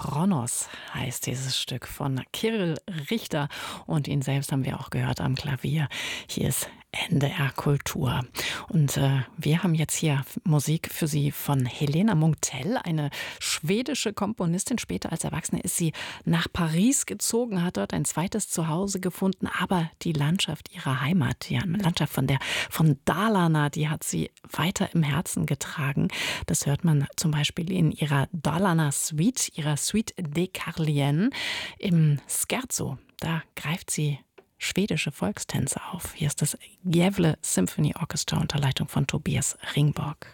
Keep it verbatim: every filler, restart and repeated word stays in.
Kronos heißt dieses Stück von Kirill Richter und ihn selbst haben wir auch gehört am Klavier. Hier ist N D R Kultur. Und äh, wir haben jetzt hier Musik für Sie von Helena Munktell, eine schwedische Komponistin. Später als Erwachsene ist sie nach Paris gezogen, hat dort ein zweites Zuhause gefunden, aber die Landschaft ihrer Heimat, die Landschaft von der von Dalarna, die hat sie weiter im Herzen getragen. Das hört man zum Beispiel in ihrer Dalarna Suite, ihrer Suite des Carlien im Scherzo. Da greift sie schwedische Volkstänze auf. Hier ist das Gävle Symphony Orchestra unter Leitung von Tobias Ringborg.